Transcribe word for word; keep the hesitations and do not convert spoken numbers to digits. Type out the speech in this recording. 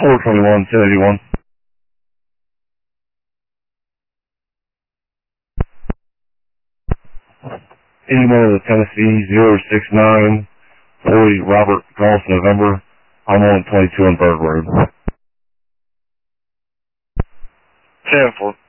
four twenty-one, ten eighty-one. Anyone of the Tennessee zero six nine, Boy Robert Golf November. I'm on twenty-two on Bird Road. ten four.